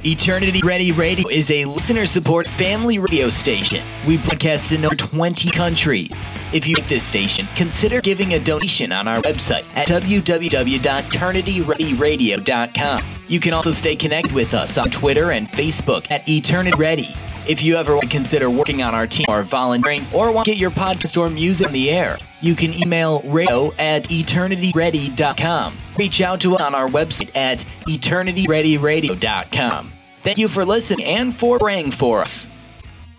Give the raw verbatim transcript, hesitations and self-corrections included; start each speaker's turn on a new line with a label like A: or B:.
A: Eternity Ready Radio is a listener-support family radio station. We broadcast in over twenty countries. If you like this station, consider giving a donation on our website at w w w dot eternity ready radio dot com. You can also stay connected with us on Twitter and Facebook at Eternity Ready. If you ever want to consider working on our team or volunteering or want to get your podcast or music on the air, you can email radio at eternity ready dot com. Reach out to us on our website at eternity ready radio dot com. Thank you for listening and for praying for us.